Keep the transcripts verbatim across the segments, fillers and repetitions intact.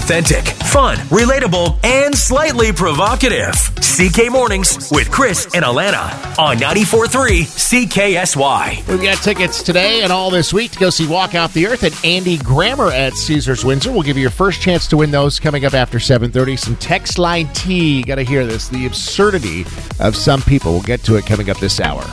authentic, fun, relatable, and slightly provocative. C K Mornings with Chris and Alana on ninety-four point three C K S Y. We've got tickets today and all this week to go see Walk Off the Earth at Andy Grammer at Caesars Windsor. We'll give you your first chance to win those coming up after seven thirty. Some text line tea. Got to hear this. The absurdity of some people. We'll get to it coming up this hour.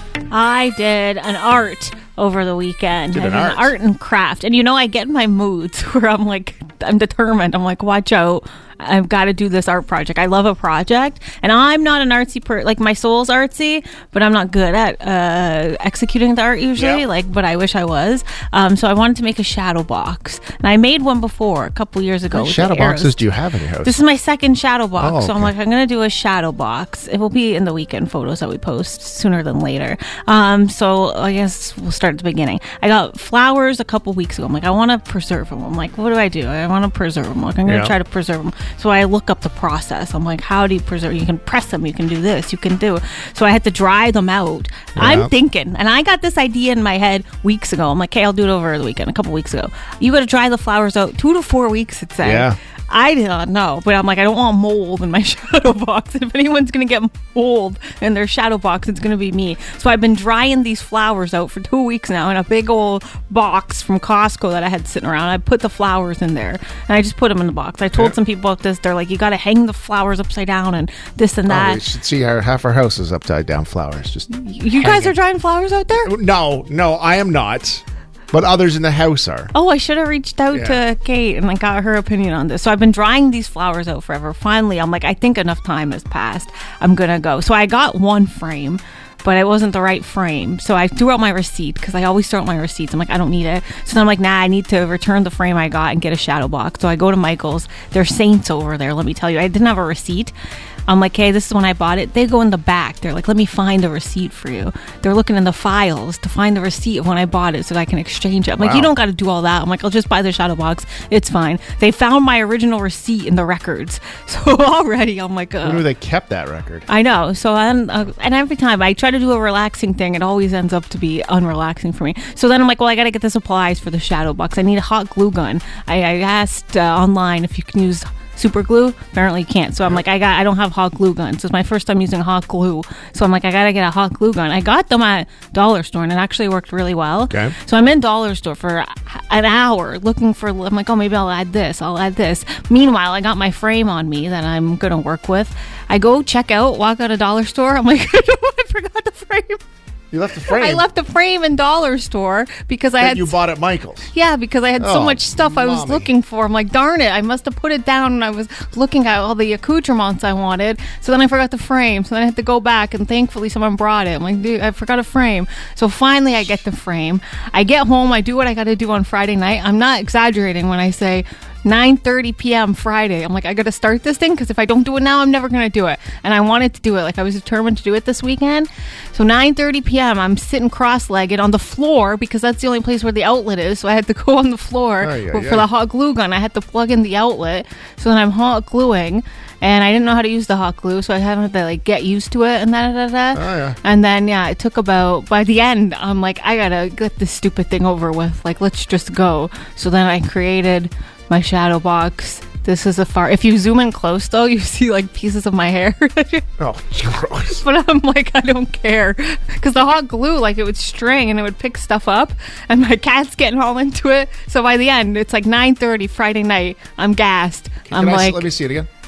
I did an art over the weekend. Did an I did art. an art and craft. And you know, I get in my moods where I'm like, I'm determined. I'm like, watch out. I've got to do this art project. I love a project, and I'm not an artsy per like my soul's artsy, but I'm not good at uh, executing the art usually. Yeah. Like, but I wish I was. Um, so I wanted to make a shadow box, and I made one before a couple years ago. What with shadow the arrows. boxes do you have in your house? This is my second shadow box, Oh, so I'm okay. like, I'm gonna do a shadow box. It will be in the weekend photos that we post sooner than later. Um, so I guess we'll start at the beginning. I got flowers a couple weeks ago. I'm like, I want to preserve them. I'm like, what do I do? I want to preserve them. Like, I'm gonna Yeah. try to preserve them. So I look up the process. I'm like, how do you preserve? You can press them. You can do this. You can do. So I had to dry them out. Yeah. I'm thinking, and I got this idea in my head weeks ago. I'm like, okay, I'll do it over the weekend. A couple weeks ago, you got to dry the flowers out two to four weeks. It said. Yeah. I did not know, but I'm like, I don't want mold in my shadow box. If anyone's going to get mold in their shadow box, it's going to be me. So I've been drying these flowers out for two weeks now in a big old box from Costco that I had sitting around. I put the flowers in there, and I just put them in the box. I told Yeah. some people about this. They're like, you got to hang the flowers upside down and this and Oh, that. you should see our half our house is upside down flowers. Just you guys hanging. are drying flowers out there? No, no, I am not. But others in the house are. Oh, I should have reached out Yeah. to Kate and I got her opinion on this. So I've been drying these flowers out forever. Finally, I'm like, I think enough time has passed. I'm going to go. So I got one frame, but it wasn't the right frame. So I threw out my receipt because I always throw out my receipts. I'm like, I don't need it. So then I'm like, nah, I need to return the frame I got and get a shadow box. So I go to Michael's. There's saints over there, let me tell you. I didn't have a receipt. I'm like, hey, this is when I bought it. They go in the back. They're like, let me find a receipt for you. They're looking in the files to find the receipt of when I bought it so that I can exchange it. I'm like, Wow. you don't got to do all that. I'm like, I'll just buy the shadow box. It's fine. They found my original receipt in the records. So already I'm like, When knew uh, they kept that record? I know. So I'm, uh, and every time I try to do a relaxing thing, it always ends up to be unrelaxing for me. So then I'm like, well, I got to get the supplies for the shadow box. I need a hot glue gun. I, I asked uh, online if you can use super glue. Apparently you can't. So I'm like, I got, I don't have hot glue guns. It's my first time using hot glue. So I'm like, I got to get a hot glue gun. I got them at Dollar Store and it actually worked really well. Okay. So I'm in Dollar Store for an hour looking for, I'm like, oh, maybe I'll add this. I'll add this. Meanwhile, I got my frame on me that I'm going to work with. I go check out, walk out of Dollar Store. I'm like, I forgot the frame. You left the frame. I left the frame in Dollar Store because I that had you bought at Michael's. yeah, because I had so Oh, much stuff I was mommy. looking for. I'm like, darn it, I must have put it down and I was looking at all the accoutrements I wanted. So then I forgot the frame. So then I had to go back and thankfully someone brought it. I'm like, dude, I forgot a frame. So finally I get the frame. I get home, I do what I got to do on Friday night. I'm not exaggerating when I say nine thirty p.m. Friday. I'm like, I got to start this thing because if I don't do it now, I'm never going to do it. And I wanted to do it. Like, I was determined to do it this weekend. So nine thirty p.m., I'm sitting cross-legged on the floor because that's the only place where the outlet is. So I had to go on the floor Ay, ay, for ay. the hot glue gun. I had to plug in the outlet. So then I'm hot gluing. And I didn't know how to use the hot glue, so I had to like get used to it and da da da da. Oh, yeah. And then yeah, it took about by the end, I'm like, I gotta get this stupid thing over with. Like, let's just go. So then I created my shadow box. This is a far. If you zoom in close, though, you see like pieces of my hair. Oh, gross. But I'm like, I don't care, because the hot glue, like, it would string and it would pick stuff up, and my cat's getting all into it. So by the end, it's like nine thirty Friday night. I'm gassed. Can I'm I s- like, let me see it again.